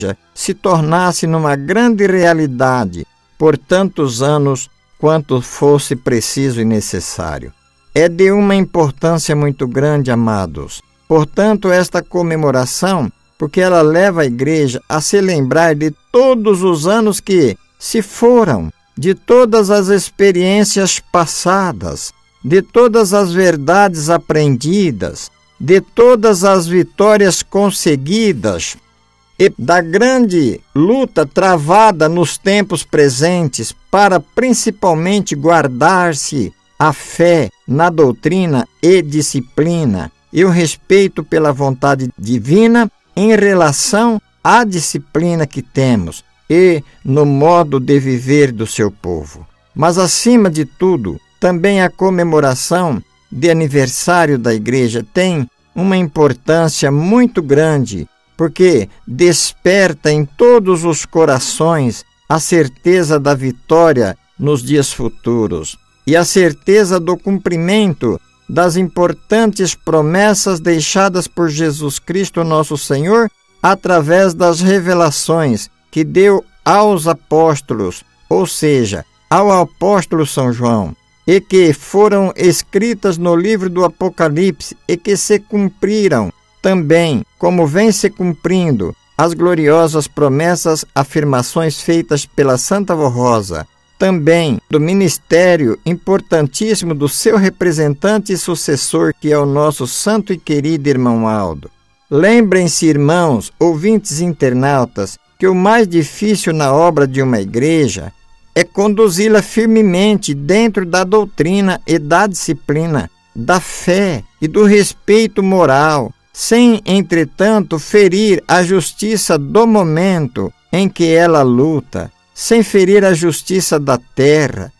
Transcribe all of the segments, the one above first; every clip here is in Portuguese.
se tornasse numa grande realidade por tantos anos quanto fosse preciso e necessário. É de uma importância muito grande, amados. Portanto, esta comemoração, porque ela leva a igreja a se lembrar de todos os anos que se foram, de todas as experiências passadas, de todas as verdades aprendidas, de todas as vitórias conseguidas e da grande luta travada nos tempos presentes para principalmente guardar-se a fé na doutrina e disciplina e o respeito pela vontade divina em relação à disciplina que temos e no modo de viver do seu povo. Mas, acima de tudo, também a comemoração de aniversário da igreja tem uma importância muito grande, porque desperta em todos os corações a certeza da vitória nos dias futuros e a certeza do cumprimento das importantes promessas deixadas por Jesus Cristo, nosso Senhor, através das revelações que deu aos apóstolos, ou seja, ao apóstolo São João, e que foram escritas no livro do Apocalipse e que se cumpriram também, como vem se cumprindo, as gloriosas promessas, afirmações feitas pela Santa Vó Rosa, também do ministério importantíssimo do seu representante e sucessor, que é o nosso santo e querido irmão Aldo. Lembrem-se, irmãos, ouvintes internautas, que o mais difícil na obra de uma igreja é conduzi-la firmemente dentro da doutrina e da disciplina, da fé e do respeito moral, sem, entretanto, ferir a justiça do momento em que ela luta, sem ferir a justiça da terra,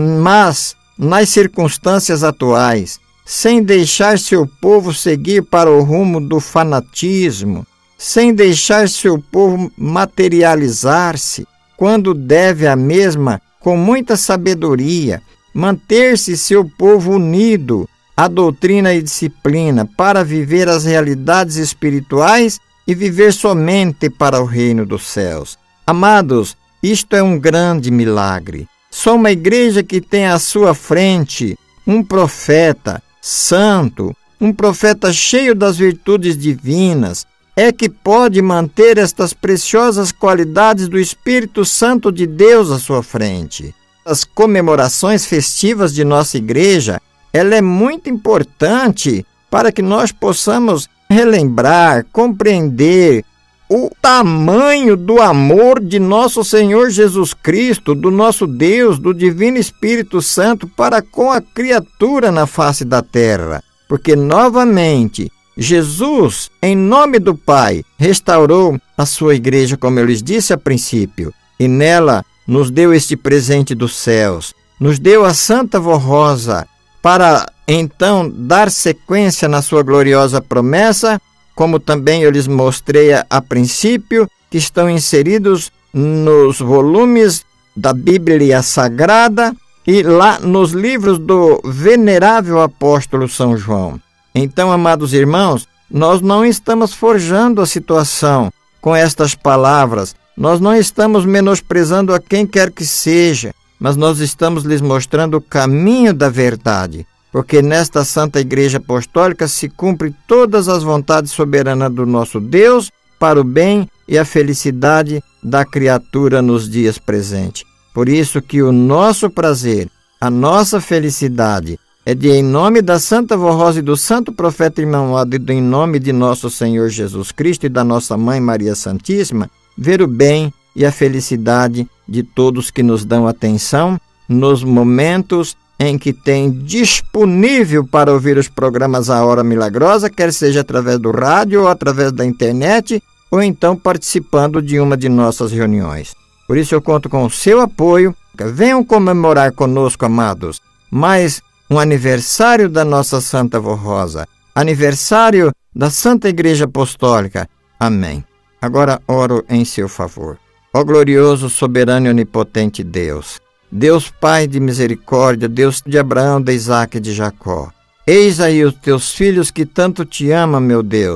mas, nas circunstâncias atuais, sem deixar seu povo seguir para o rumo do fanatismo, sem deixar seu povo materializar-se, quando deve a mesma, com muita sabedoria, manter-se seu povo unido à doutrina e disciplina para viver as realidades espirituais e viver somente para o reino dos céus. Amados, isto é um grande milagre. Só uma igreja que tem à sua frente um profeta santo, um profeta cheio das virtudes divinas, é que pode manter estas preciosas qualidades do Espírito Santo de Deus à sua frente. As comemorações festivas de nossa igreja, ela é muito importante para que nós possamos relembrar, compreender o tamanho do amor de nosso Senhor Jesus Cristo, do nosso Deus, do Divino Espírito Santo para com a criatura na face da terra. Porque, novamente, Jesus, em nome do Pai, restaurou a sua igreja, como eu lhes disse a princípio, e nela nos deu este presente dos céus, nos deu a Santa Vó Rosa, para então dar sequência na sua gloriosa promessa, como também eu lhes mostrei a princípio, que estão inseridos nos volumes da Bíblia Sagrada e lá nos livros do venerável apóstolo São João. Então, amados irmãos, nós não estamos forjando a situação com estas palavras, nós não estamos menosprezando a quem quer que seja, mas nós estamos lhes mostrando o caminho da verdade, porque nesta Santa Igreja Apostólica se cumpre todas as vontades soberanas do nosso Deus para o bem e a felicidade da criatura nos dias presentes. Por isso que o nosso prazer, a nossa felicidade é de, em nome da Santa Vó Rosa e do Santo Profeta Irmão Aldo, e em nome de nosso Senhor Jesus Cristo e da nossa Mãe Maria Santíssima, ver o bem e a felicidade de todos que nos dão atenção nos momentos em que tem disponível para ouvir os programas A Hora Milagrosa, quer seja através do rádio ou através da internet, ou então participando de uma de nossas reuniões. Por isso eu conto com o seu apoio. Venham comemorar conosco, amados, mais um aniversário da nossa Santa Vó Rosa, aniversário da Santa Igreja Apostólica. Amém. Agora oro em seu favor. Ó glorioso, soberano e onipotente Deus, Deus Pai de misericórdia, Deus de Abraão, de Isaque e de Jacó, eis aí os teus filhos que tanto te amam, meu Deus,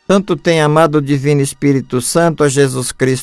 tanto tem amado o Divino Espírito Santo, a Jesus Cristo